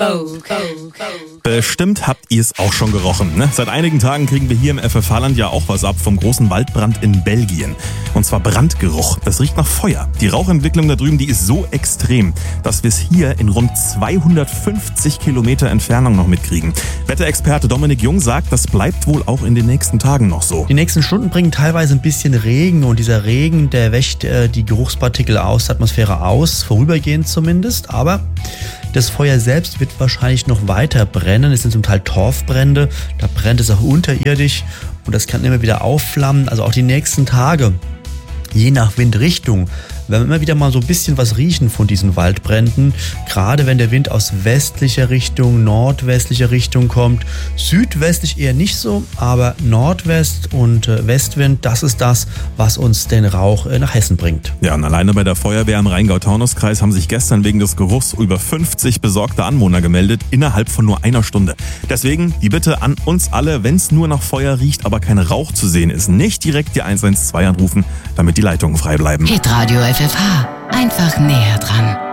Bestimmt habt ihr es auch schon gerochen, ne? Seit einigen Tagen kriegen wir hier im FFH-Land ja auch was ab vom großen Waldbrand in Belgien. Und zwar Brandgeruch. Das riecht nach Feuer. Die Rauchentwicklung da drüben, die ist so extrem, dass wir es hier in rund 250 Kilometer Entfernung noch mitkriegen. Wetterexperte Dominik Jung sagt, das bleibt wohl auch in den nächsten Tagen noch so. Die nächsten Stunden bringen teilweise ein bisschen Regen und dieser Regen, der wäscht die Geruchspartikel aus der Atmosphäre aus, vorübergehend zumindest, aber das Feuer selbst wird wahrscheinlich noch weiter brennen. Es sind zum Teil Torfbrände, da brennt es auch unterirdisch und das kann immer wieder aufflammen. Also auch die nächsten Tage, je nach Windrichtung, werden wir immer wieder mal so ein bisschen was riechen von diesen Waldbränden. Gerade wenn der Wind aus westlicher Richtung, nordwestlicher Richtung kommt. Südwestlich eher nicht so, aber Nordwest und Westwind, das ist das, was uns den Rauch nach Hessen bringt. Ja, und alleine bei der Feuerwehr im Rheingau-Taunus-Kreis haben sich gestern wegen des Geruchs über 50 besorgte Anwohner gemeldet, innerhalb von nur einer Stunde. Deswegen die Bitte an uns alle, wenn es nur nach Feuer riecht, aber kein Rauch zu sehen ist, nicht direkt die 112 anrufen, damit die Leitungen frei bleiben. Hitradio FFH. Einfach näher dran.